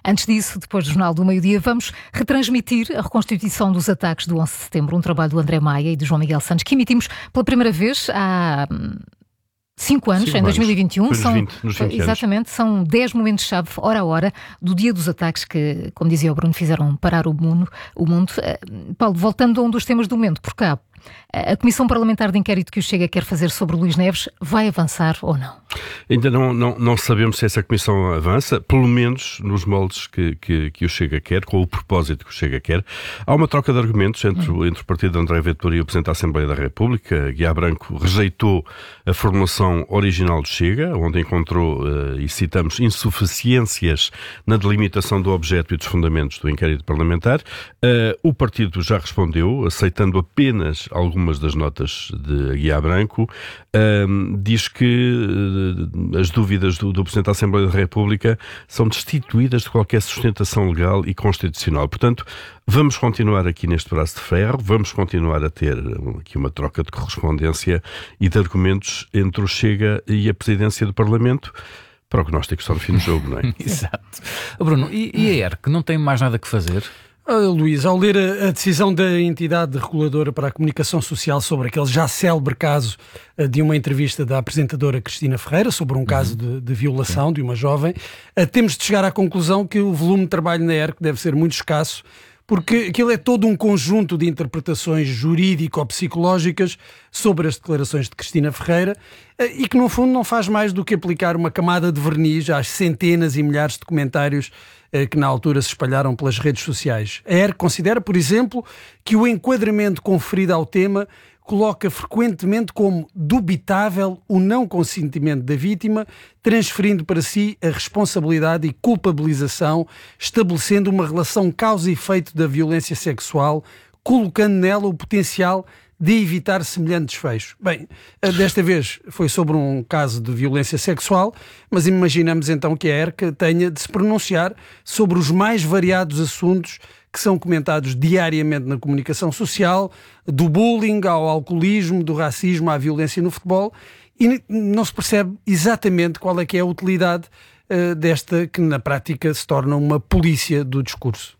Antes disso, depois do Jornal do Meio-Dia, vamos retransmitir a reconstituição dos ataques do 11 de setembro, um trabalho do André Maia e do João Miguel Santos, que emitimos pela primeira vez há 5 anos, em 2021. Exatamente, são 10 momentos-chave, hora a hora, do dia dos ataques que, como dizia o Bruno, fizeram parar o mundo. Paulo, voltando a um dos temas do momento, por cá, a Comissão Parlamentar de Inquérito que o Chega quer fazer sobre o Luís Neves vai avançar ou não? Ainda não sabemos se essa Comissão avança, pelo menos nos moldes que o Chega quer, com o propósito que o Chega quer. Há uma troca de argumentos entre o partido de André Ventura e o Presidente da Assembleia da República. Guiá Branco rejeitou a formulação original do Chega, onde encontrou, e citamos, insuficiências na delimitação do objeto e dos fundamentos do inquérito parlamentar. O partido já respondeu, aceitando apenas algumas das notas de Guiá Branco. Diz que as dúvidas do Presidente da Assembleia da República são destituídas de qualquer sustentação legal e constitucional. Portanto, vamos continuar aqui neste braço de ferro, vamos continuar a ter aqui uma troca de correspondência e de argumentos entre o Chega e a Presidência do Parlamento. Prognósticos só no fim do jogo, não é? Exato. Bruno, e a ERC não tem mais nada que fazer? Luís, ao ler a decisão da entidade reguladora para a comunicação social sobre aquele já célebre caso de uma entrevista da apresentadora Cristina Ferreira sobre um caso de violação de uma jovem, temos de chegar à conclusão que o volume de trabalho na ERC deve ser muito escasso, porque aquilo é todo um conjunto de interpretações jurídico-psicológicas sobre as declarações de Cristina Ferreira e que, no fundo, não faz mais do que aplicar uma camada de verniz às centenas e milhares de comentários que na altura se espalharam pelas redes sociais. A ERC considera, por exemplo, que o enquadramento conferido ao tema coloca frequentemente como dubitável o não consentimento da vítima, transferindo para si a responsabilidade e culpabilização, estabelecendo uma relação causa e efeito da violência sexual, colocando nela o potencial de evitar semelhante desfecho. Bem, desta vez foi sobre um caso de violência sexual, mas imaginamos então que a ERC tenha de se pronunciar sobre os mais variados assuntos que são comentados diariamente na comunicação social, do bullying ao alcoolismo, do racismo à violência no futebol, e não se percebe exatamente qual é que é a utilidade desta que na prática se torna uma polícia do discurso.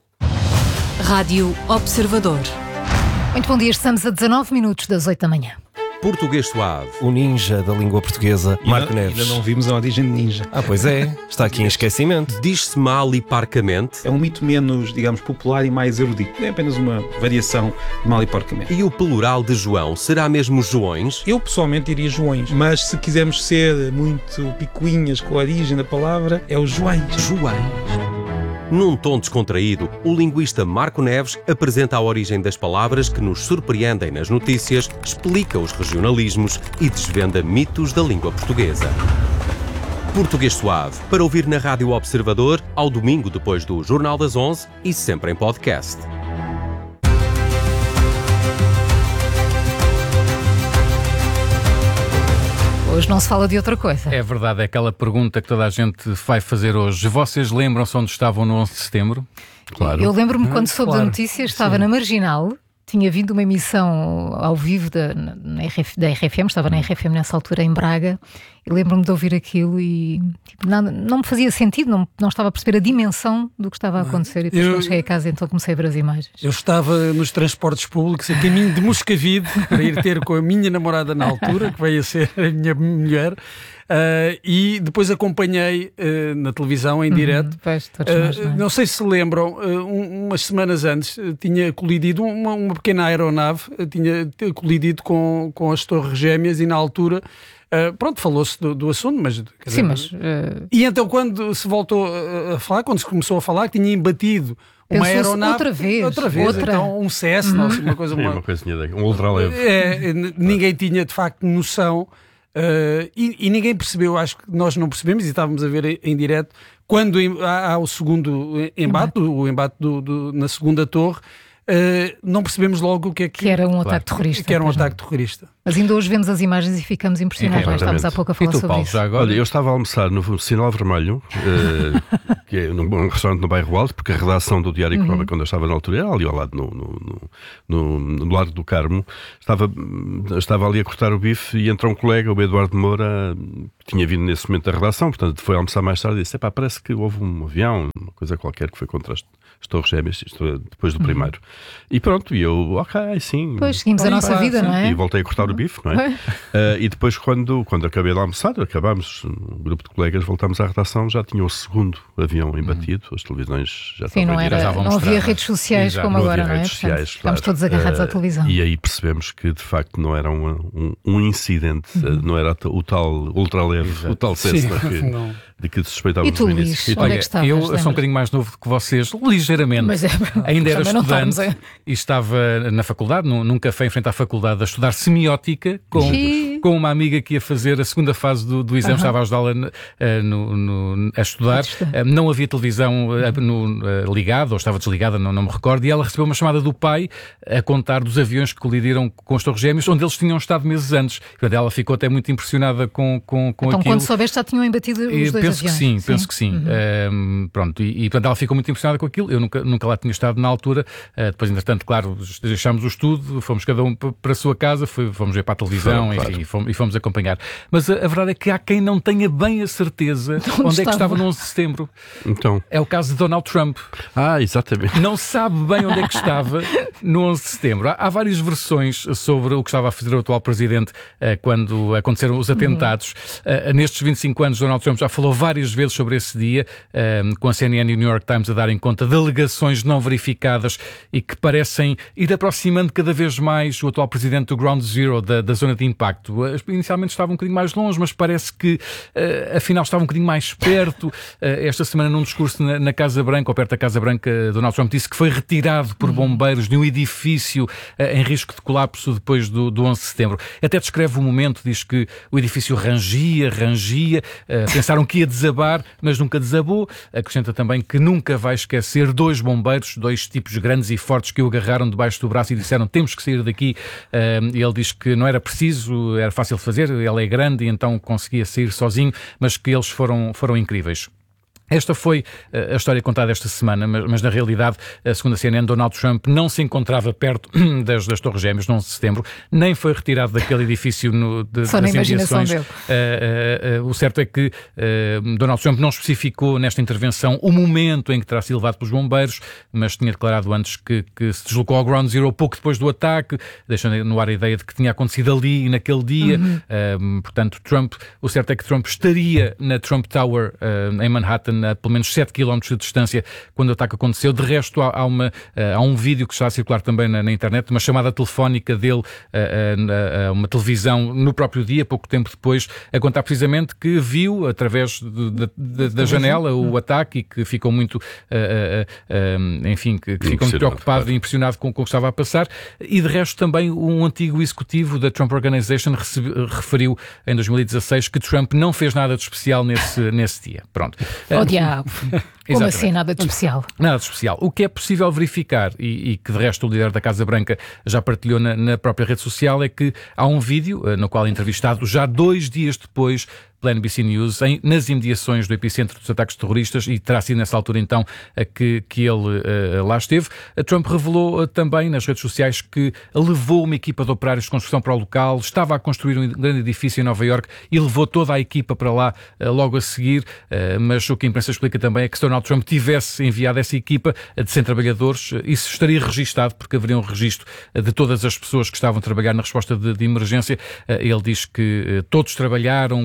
Rádio Observador. Muito bom dia, estamos a 19 minutos das 8 da manhã. Português Suave. O ninja da língua portuguesa, Marco Neves. Ainda não vimos a origem de ninja. Pois é, está aqui em esquecimento. Diz-se mal e parcamente. É um mito menos, digamos, popular e mais erudito. É apenas uma variação de mal e porcamente. E o plural de João será mesmo Joões? Eu pessoalmente diria Joões, mas se quisermos ser muito picuinhas com a origem da palavra, é o Joões. Joões. Num tom descontraído, o linguista Marco Neves apresenta a origem das palavras que nos surpreendem nas notícias, explica os regionalismos e desvenda mitos da língua portuguesa. Português Suave, para ouvir na Rádio Observador, ao domingo depois do Jornal das 11 e sempre em podcast. Hoje não se fala de outra coisa. É verdade, é aquela pergunta que toda a gente vai fazer hoje. Vocês lembram-se onde estavam no 11 de setembro? Claro. Eu lembro-me quando soube da notícia, estava na Marginal, tinha vindo uma emissão ao vivo da RFM, estava na RFM nessa altura em Braga, e lembro-me de ouvir aquilo e não me fazia sentido, não estava a perceber a dimensão do que estava a acontecer. E depois quando cheguei a casa, então comecei a ver as imagens. Eu estava nos transportes públicos a caminho de Moscavide para ir ter com a minha namorada na altura, que veio a ser a minha mulher, e depois acompanhei na televisão em direto. Não sei se lembram, umas semanas antes tinha colidido uma pequena aeronave, tinha colidido com as Torres Gêmeas e na altura falou-se do assunto, mas... Sim, mas... E então quando se voltou a falar, quando se começou a falar que tinha embatido uma aeronave... Outra vez. Então um Cessna, uma coisa... Uma coisinha um ultraleve. Ninguém tinha de facto noção... E ninguém percebeu, acho que nós não percebemos e estávamos a ver em direto quando há o segundo embate, o embate na segunda torre, não percebemos logo o que é que era um ataque terrorista. Que era um ataque terrorista. Mas ainda hoje vemos as imagens e ficamos impressionados. Estávamos há pouco a falar sobre Paulo, isso. Já agora? Olha, eu estava a almoçar no Sinal Vermelho, que é num restaurante no bairro Alto, porque a redação do Diário Crónica, quando eu estava na altura, era ali ao lado, no Largo do Carmo. Estava ali a cortar o bife e entrou um colega, o Eduardo Moura, que tinha vindo nesse momento da redação, portanto foi almoçar mais tarde e disse: parece que houve um avião, uma uma coisa qualquer que foi contra as Torres Gêmeas, depois do primeiro. E pronto, e eu, sim. Pois, seguimos a nossa vida, sim. Não é? E voltei a cortar o bife, não é? E depois, quando acabei de almoçar, acabámos, um grupo de colegas, voltámos à redação, já tinha o segundo avião embatido, as televisões já estavam não havia redes sociais como agora, não é? Sociais, ficámos todos agarrados à televisão. E aí percebemos que, de facto, não era um incidente, não era o tal ultraleve, o tal Cessna de que suspeitávamos no início. Onde é que estavas? Eu sou um bocadinho mais novo do que vocês, ligeiramente. Mas ainda era estudante e estava na faculdade, num café em frente à faculdade, a estudar semiótica com uma amiga que ia fazer a segunda fase do exame, estava a ajudá-la a estudar. Não havia televisão ligada, ou estava desligada, não me recordo, e ela recebeu uma chamada do pai a contar dos aviões que colidiram com as Torres Gêmeas, onde eles tinham estado meses antes. Portanto, ela ficou até muito impressionada com aquilo. Então, quando soubeste, já tinham embatido os dois aviões? Penso que sim. Pronto, e portanto ela ficou muito impressionada com aquilo. Eu nunca lá tinha estado na altura. Depois, entretanto, claro, deixámos o estudo, fomos cada um para a sua casa, fomos ver para a televisão, e fomos acompanhar. Mas a verdade é que há quem não tenha bem a certeza onde é que estava no 11 de setembro. Então. É o caso de Donald Trump. Exatamente. Não sabe bem onde é que estava no 11 de setembro. Há várias versões sobre o que estava a fazer o atual presidente quando aconteceram os atentados. Nestes 25 anos, Donald Trump já falou várias vezes sobre esse dia, com a CNN e o New York Times a darem conta de alegações não verificadas e que parecem ir aproximando cada vez mais o atual presidente do Ground Zero, da zona de impacto. Inicialmente estava um bocadinho mais longe, mas parece que afinal estava um bocadinho mais perto. Esta semana, num discurso na Casa Branca, ou perto da Casa Branca, Donald Trump disse que foi retirado por bombeiros de um edifício em risco de colapso depois do 11 de setembro. Até descreve o momento, diz que o edifício rangia, pensaram que ia desabar, mas nunca desabou. Acrescenta também que nunca vai esquecer 2 bombeiros, 2 tipos grandes e fortes que o agarraram debaixo do braço e disseram: temos que sair daqui. Ele diz que não era preciso, era fácil de fazer, ele é grande e então conseguia sair sozinho, mas que eles foram incríveis. Esta foi a história contada esta semana, mas na realidade, segundo a CNN, Donald Trump não se encontrava perto das Torres Gêmeas no 11 de setembro, nem foi retirado daquele edifício das imediações. O certo é que Donald Trump não especificou nesta intervenção o momento em que terá sido levado pelos bombeiros, mas tinha declarado antes que se deslocou ao Ground Zero pouco depois do ataque, deixando no ar a ideia de que tinha acontecido ali naquele dia. Portanto, o certo é que Trump estaria na Trump Tower em Manhattan, a pelo menos 7 km de distância quando o ataque aconteceu. De resto, há um vídeo que está a circular também na internet, uma chamada telefónica dele a uma televisão no próprio dia, pouco tempo depois, a contar precisamente que viu através da janela o ataque e que ficou muito que ficou muito preocupado e impressionado com o que estava a passar. E de resto também um antigo executivo da Trump Organization referiu em 2016 que Trump não fez nada de especial nesse dia. Pronto. Diabo. Como assim, nada de especial? Nada de especial. O que é possível verificar, e que de resto o líder da Casa Branca já partilhou na própria rede social, é que há um vídeo no qual é entrevistado já 2 dias depois pela NBC News, nas imediações do epicentro dos ataques terroristas, e terá sido nessa altura então que ele lá esteve. Trump revelou também nas redes sociais que levou uma equipa de operários de construção para o local, estava a construir um grande edifício em Nova Iorque e levou toda a equipa para lá logo a seguir, mas o que a imprensa explica também é que se Donald Trump tivesse enviado essa equipa de 100 trabalhadores, isso estaria registado, porque haveria um registro de todas as pessoas que estavam a trabalhar na resposta de emergência. Ele diz que todos trabalharam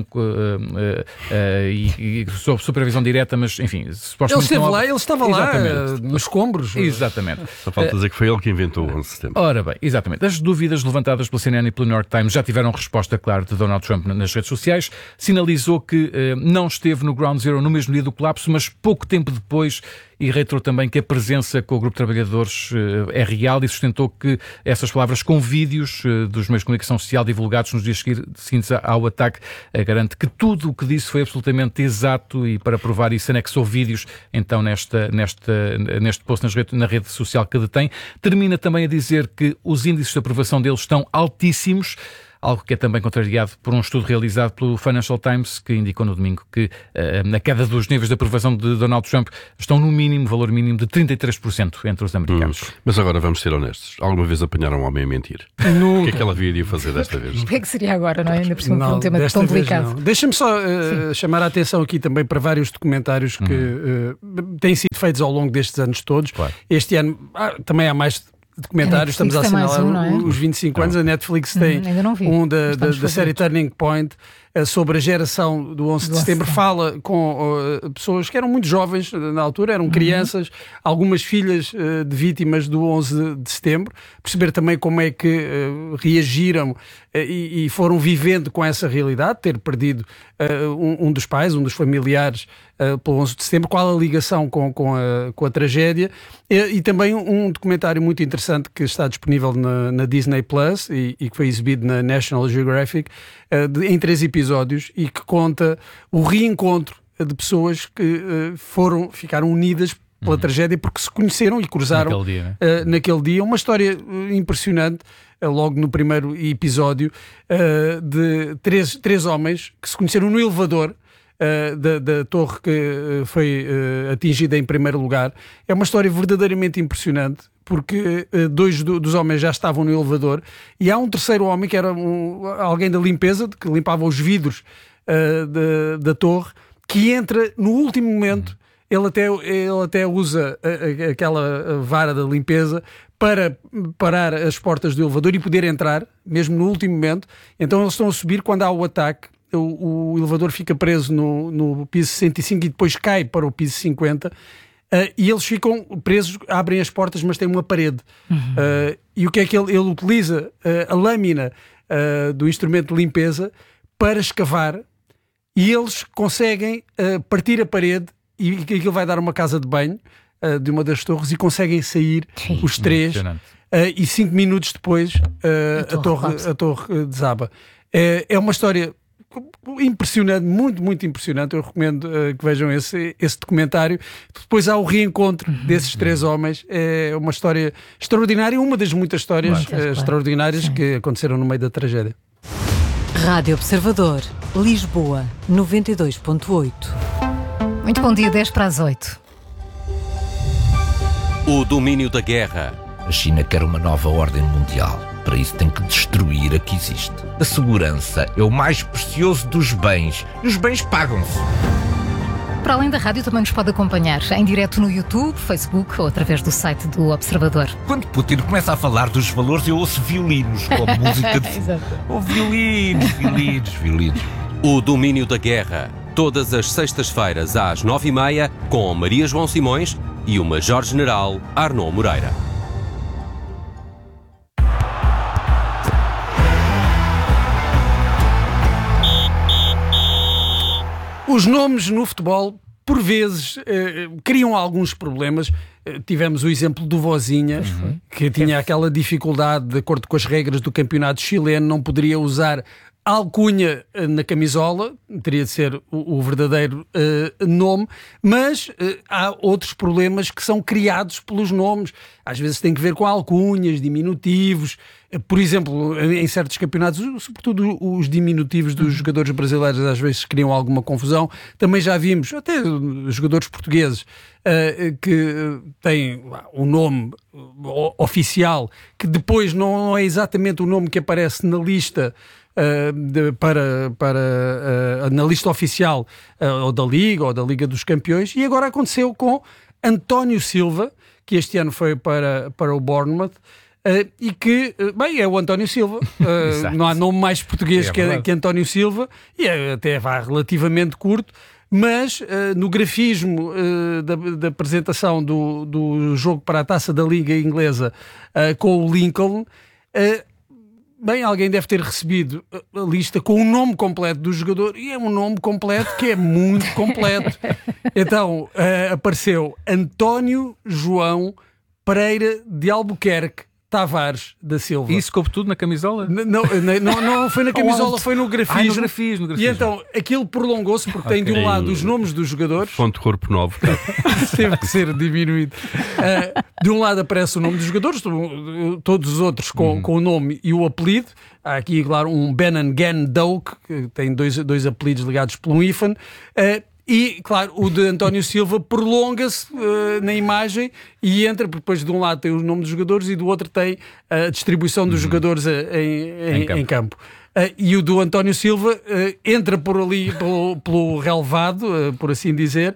e sob supervisão direta, mas enfim, supostamente ele estava lá nos escombros. Exatamente. Só falta dizer que foi ele que inventou o 11 de setembro. Ora bem, exatamente. As dúvidas levantadas pela CNN e pelo New York Times já tiveram resposta, claro, de Donald Trump nas redes sociais. Sinalizou que não esteve no Ground Zero no mesmo dia do colapso, mas pouco tempo depois, e reiterou também que a presença com o grupo de trabalhadores é real, e sustentou que essas palavras com vídeos dos meios de comunicação social divulgados nos dias seguintes ao ataque garante que tudo o que disse foi absolutamente exato, e para provar isso anexou vídeos então neste post na rede social que detém. Termina também a dizer que os índices de aprovação deles estão altíssimos. algo que é também contrariado por um estudo realizado pelo Financial Times, que indicou no domingo que a queda dos níveis de aprovação de Donald Trump estão no valor mínimo de 33% entre os americanos. Mas agora vamos ser honestos. Alguma vez apanharam um homem a mentir? O que é que ela iria fazer desta vez? O que é que seria agora, não é? Ainda por cima por um tema tão delicado. Deixa-me só chamar a atenção aqui também para vários documentários que têm sido feitos ao longo destes anos todos. Claro. Este ano também há mais documentários, estamos a assinalar os 25 anos. A Netflix tem da série Turning Point sobre a geração do 11 de setembro. Fala com pessoas que eram muito jovens na altura, eram crianças, algumas filhas de vítimas do 11 de setembro, perceber também como é que reagiram e foram vivendo com essa realidade, ter perdido um dos pais, um dos familiares pelo 11 de setembro, qual a ligação com a tragédia, e também um documentário muito interessante que está disponível na Disney Plus e que foi exibido na National Geographic em 3 episódios e que conta o reencontro de pessoas que ficaram unidas pela tragédia porque se conheceram e cruzaram naquele dia. Uma história impressionante, logo no primeiro episódio, de três homens que se conheceram no elevador da torre que foi atingida em primeiro lugar. É uma história verdadeiramente impressionante, porque 2 dos homens já estavam no elevador e há um terceiro homem que era alguém da limpeza, que limpava os vidros da torre, que entra no último momento. Ele até usa aquela vara da limpeza para parar as portas do elevador e poder entrar, mesmo no último momento. Então eles estão a subir quando há o ataque. O elevador fica preso no piso 65 e depois cai para o piso 50. E eles ficam presos, abrem as portas, mas tem uma parede. E o que é que ele utiliza? A lâmina do instrumento de limpeza para escavar, e eles conseguem partir a parede, e aquilo vai dar uma casa de banho de uma das torres, e conseguem sair os 3. E 5 minutos depois a torre desaba. É uma história impressionante, muito, muito impressionante. Eu recomendo que vejam esse documentário. Depois há o reencontro desses 3 homens. É uma história extraordinária, uma das muitas histórias extraordinárias que aconteceram no meio da tragédia. Rádio Observador, Lisboa, 92.8. Muito bom dia, 7:50. O domínio da guerra. A China quer uma nova ordem mundial. Para isso tem que destruir a que existe. A segurança é o mais precioso dos bens. E os bens pagam-se. Para além da rádio, também nos pode acompanhar em direto no YouTube, Facebook ou através do site do Observador. Quando Putin começa a falar dos valores, eu ouço violinos, como música de... Oh, violinos. O domínio da guerra. Todas as sextas-feiras às 9h30, com Maria João Simões e o Major-General Arnaud Moreira. Os nomes no futebol, por vezes, criam alguns problemas. Tivemos o exemplo do Vozinha, que tinha aquela dificuldade, de acordo com as regras do campeonato chileno, não poderia usar alcunha na camisola, teria de ser o verdadeiro nome, mas há outros problemas que são criados pelos nomes. Às vezes tem que ver com alcunhas, diminutivos. Por exemplo, em certos campeonatos, sobretudo os diminutivos dos jogadores brasileiros às vezes criam alguma confusão. Também já vimos, até jogadores portugueses, que têm um nome oficial, que depois não é exatamente o nome que aparece na lista na lista oficial ou da Liga ou da Liga dos Campeões. E agora aconteceu com António Silva, que este ano foi para o Bournemouth, e que, bem, é o António Silva. Não há nome mais português que António Silva, e até vai relativamente curto, mas no grafismo da apresentação do jogo para a Taça da Liga Inglesa com o Lincoln, bem, alguém deve ter recebido a lista com o nome completo do jogador, e é um nome completo que é muito completo. Então apareceu António João Pereira de Albuquerque Tavares da Silva. Isso coube tudo na camisola? Não foi na camisola, foi no grafismo. No grafismo. E então aquilo prolongou-se porque tem de um lado os nomes dos jogadores. Fonte de corpo novo. Teve que ser diminuído. De um lado aparece o nome dos jogadores, todos os outros com o nome e o apelido. Há aqui, claro, um Benan Gan Doak, que tem dois apelidos ligados por um hífen. E, claro, o de António Silva prolonga-se na imagem e entra, porque depois de um lado tem o nome dos jogadores e do outro tem a distribuição dos jogadores em campo. E o do António Silva entra por ali, pelo relevado, por assim dizer,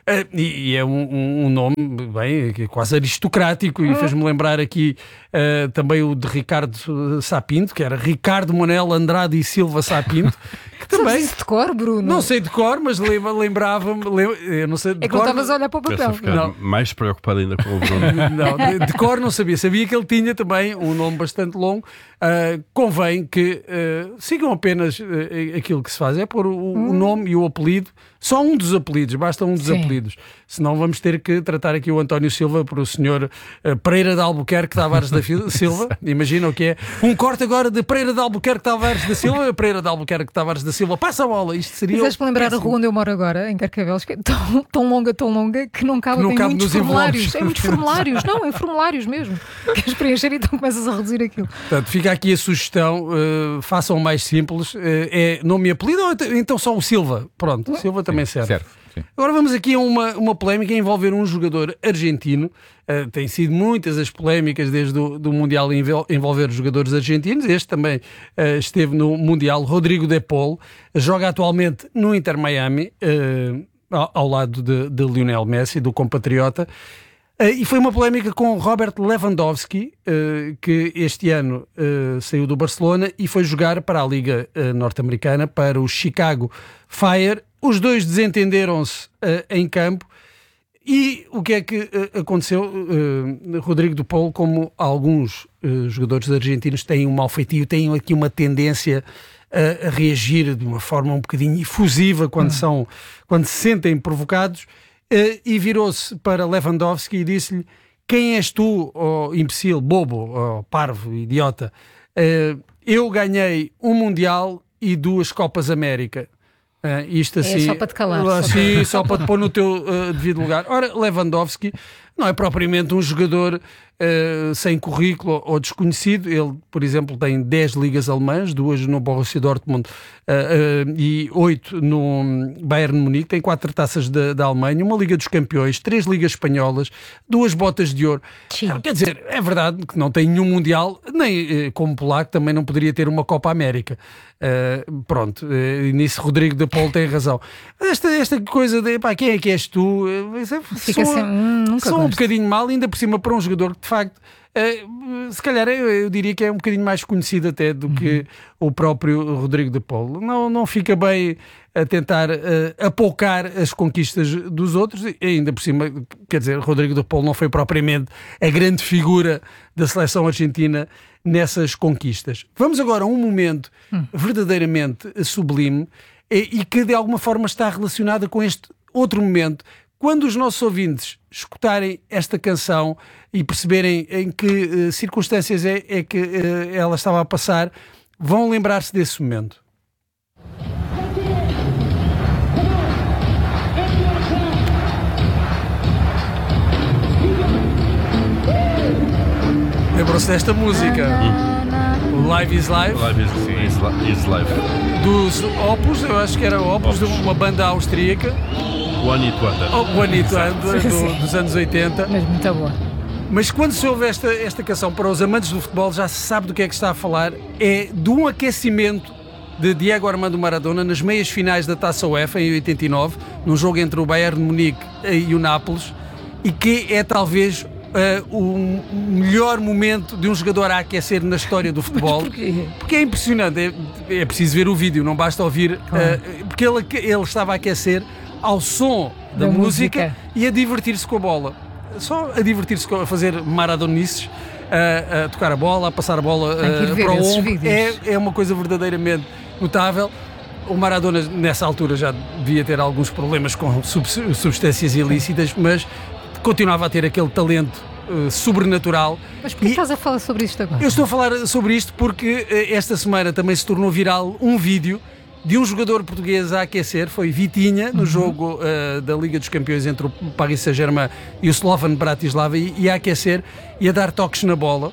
e é um nome bem, quase aristocrático, e fez-me lembrar aqui também o de Ricardo Sapinto, que era Ricardo Monel Andrade e Silva Sapinto. Que também, sabes isso de cor, Bruno? Não sei de cor, mas lembrava-me. Eu não sei de cor. É que não estavas a olhar para o papel. Não. Mais preocupado ainda com o Bruno. Não, de cor não sabia. Sabia que ele tinha também um nome bastante longo. Convém que sigam apenas aquilo que se faz. É pôr o nome e o apelido. Só um dos apelidos. Basta um dos apelidos. Senão vamos ter que tratar aqui o António Silva por o senhor Pereira de Albuquerque Tavares da Silva. Imagina o que é. Um corte agora de Pereira de Albuquerque Tavares da Silva. Pereira de Albuquerque Tavares da Silva. Passa a bola. Isto seria... Quiseste-me lembrar a rua onde eu moro agora, em Carcavelos, que é tão longa, que não cabe em muitos formulários. É muitos formulários. Não, é formulários mesmo. Queres preencher e então começas a reduzir aquilo. Portanto, fica aqui a sugestão. Façam mais simples. É nome e apelido ou então só o Silva. Pronto, o Silva também serve. Certo. Sim. Agora vamos aqui a uma polémica a envolver um jogador argentino. Tem sido muitas as polémicas desde o Mundial a envolver os jogadores argentinos. Este também esteve no Mundial. Rodrigo de Paul joga atualmente no Inter Miami, ao lado de Lionel Messi, do compatriota. E foi uma polémica com Robert Lewandowski, que este ano saiu do Barcelona e foi jogar para a Liga Norte-Americana, para o Chicago Fire. Os dois desentenderam-se em campo. E o que é que aconteceu? Rodrigo de Paul, como alguns jogadores argentinos têm um mau feitio, têm aqui uma tendência a reagir de uma forma um bocadinho efusiva quando se sentem provocados, e virou-se para Lewandowski e disse-lhe: quem és tu, oh imbecil, bobo, oh parvo, idiota? Eu ganhei um Mundial e 2 Copas América. Isto assim, só para te calar. Assim, só para te pôr no teu devido lugar. Ora, Lewandowski não é propriamente um jogador sem currículo ou desconhecido. Ele, por exemplo, tem 10 ligas alemãs, 2 no Borussia Dortmund e 8 no Bayern de Munique. Tem 4 taças da Alemanha, uma Liga dos Campeões, 3 ligas espanholas, 2 botas de ouro. Quer dizer, é verdade que não tem nenhum Mundial, nem como polaco também não poderia ter uma Copa América. Pronto, nisso Rodrigo de Paul tem razão. Esta coisa de quem é que és tu? Sou um bocadinho mal, ainda por cima para um jogador que de facto se calhar eu diria que é um bocadinho mais conhecido até do que o próprio Rodrigo de Paul. Não fica bem a tentar apoucar as conquistas dos outros, e ainda por cima, quer dizer, Rodrigo de Paul não foi propriamente a grande figura da seleção argentina nessas conquistas. Vamos agora a um momento verdadeiramente sublime e que de alguma forma está relacionado com este outro momento. Quando os nossos ouvintes escutarem esta canção e perceberem em que circunstâncias é que ela estava a passar, vão lembrar-se desse momento. Lembram-se desta música? Live is Live? Live is Live. Dos Opus, eu acho que era Opus, de uma banda austríaca. One It Wonder. Dos anos 80. Mas muito boa. Mas quando se ouve esta canção, para os amantes do futebol já se sabe do que é que está a falar. É de um aquecimento de Diego Armando Maradona nas meias finais da Taça UEFA em 89, num jogo entre o Bayern de Munique e o Nápoles, e que é talvez o melhor momento de um jogador a aquecer na história do futebol. Mas porquê? Porque é impressionante, é preciso ver o vídeo, não basta ouvir, porque ele estava a aquecer ao som da música e a divertir-se com a bola. Só a divertir-se, a fazer maradonices, a tocar a bola, a passar a bola para o ombro. É uma coisa verdadeiramente notável. O Maradona, nessa altura, já devia ter alguns problemas com substâncias ilícitas, mas continuava a ter aquele talento sobrenatural. Mas por que estás a falar sobre isto agora? Eu estou a falar sobre isto porque esta semana também se tornou viral um vídeo de um jogador português a aquecer, foi Vitinha, no jogo da Liga dos Campeões entre o Paris Saint-Germain e o Slovan Bratislava, e a aquecer e a dar toques na bola.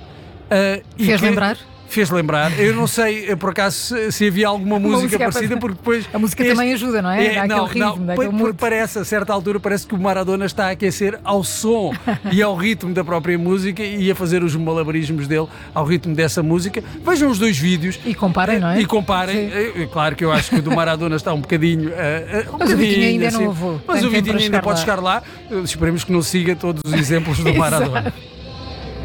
Fez lembrar. Eu não sei, por acaso, se havia alguma música parecida, porque depois... A música também ajuda, não é? Dá aquele ritmo, dá aquele mood. Parece, a certa altura, parece que o Maradona está a aquecer ao som e ao ritmo da própria música e a fazer os malabarismos dele ao ritmo dessa música. Vejam os dois vídeos. E comparem, não é? E comparem. Claro que eu acho que o do Maradona está um bocadinho... mas o Vitinha ainda não levou. Mas o Vitinha ainda pode chegar lá. Esperemos que não siga todos os exemplos do Maradona.